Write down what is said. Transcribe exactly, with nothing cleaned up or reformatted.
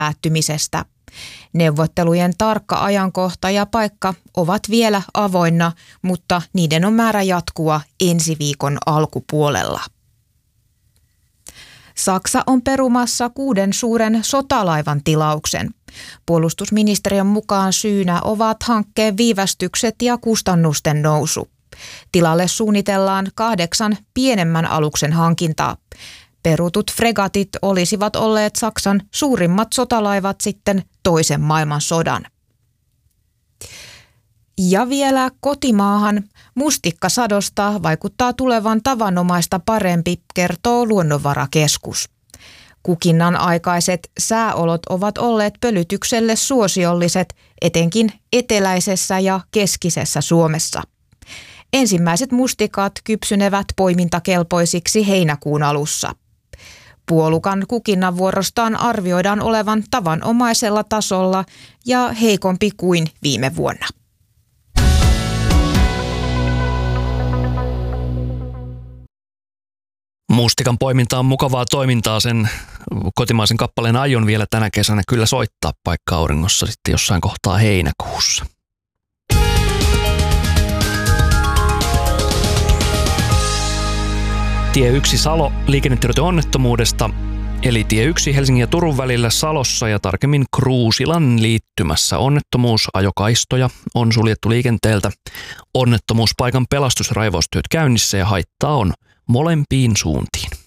päättymisestä. Neuvottelujen tarkka ajankohta ja paikka ovat vielä avoinna, mutta niiden on määrä jatkua ensi viikon alkupuolella. Saksa on perumassa kuuden suuren sotalaivan tilauksen. Puolustusministeriön mukaan syynä ovat hankkeen viivästykset ja kustannusten nousu. Tilalle suunnitellaan kahdeksan pienemmän aluksen hankintaa. Perutut fregatit olisivat olleet Saksan suurimmat sotalaivat sitten toisen maailmansodan. Ja vielä kotimaahan mustikkasadosta vaikuttaa tulevan tavanomaista parempi, kertoo Luonnonvarakeskus. Kukinnan aikaiset sääolot ovat olleet pölytykselle suosiolliset, etenkin eteläisessä ja keskisessä Suomessa. Ensimmäiset mustikat kypsynevät poimintakelpoisiksi heinäkuun alussa. Puolukan kukinnan vuorostaan arvioidaan olevan tavanomaisella tasolla ja heikompi kuin viime vuonna. Mustikan poiminta on mukavaa toimintaa. Sen kotimaisen kappaleen aion vielä tänä kesänä kyllä soittaa paikka auringossa sitten jossain kohtaa heinäkuussa. Tie yksi Salo liikennetiedote onnettomuudesta, eli tie yksi Helsingin ja Turun välillä Salossa ja tarkemmin Kruusilan liittymässä onnettomuus. Ajokaistoja on suljettu liikenteeltä. Onnettomuuspaikan pelastusraivaustyöt käynnissä ja haittaa on molempiin suuntiin.